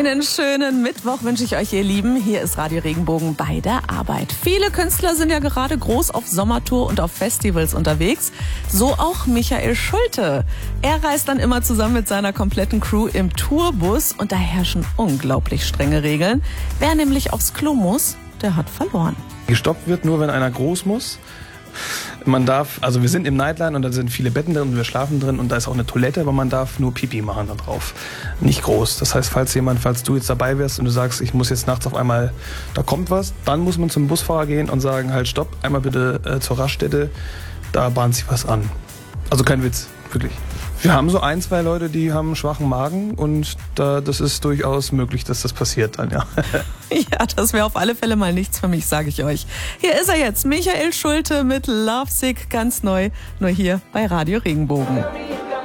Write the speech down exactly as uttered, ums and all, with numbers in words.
Einen schönen Mittwoch wünsche ich euch, ihr Lieben. Hier ist Radio Regenbogen bei der Arbeit. Viele Künstler sind ja gerade groß auf Sommertour und auf Festivals unterwegs. So auch Michael Schulte. Er reist dann immer zusammen mit seiner kompletten Crew im Tourbus und da herrschen unglaublich strenge Regeln. Wer nämlich aufs Klo muss, der hat verloren. Gestoppt wird nur, wenn einer groß muss. Man darf, also wir sind im Nightline und da sind viele Betten drin und wir schlafen drin und da ist auch eine Toilette, aber man darf nur Pipi machen da drauf. Nicht groß. Das heißt, falls jemand, falls du jetzt dabei wärst und du sagst, ich muss jetzt nachts auf einmal, da kommt was, dann muss man zum Busfahrer gehen und sagen, halt stopp, einmal bitte äh, zur Raststätte, da bahnt sich was an. Also kein Witz, wirklich. Wir haben so ein, zwei Leute, die haben einen schwachen Magen und da, das ist durchaus möglich, dass das passiert dann, ja. Ja, das wäre auf alle Fälle mal nichts für mich, sage ich euch. Hier ist er jetzt, Michael Schulte mit Lovesick, ganz neu, nur hier bei Radio Regenbogen.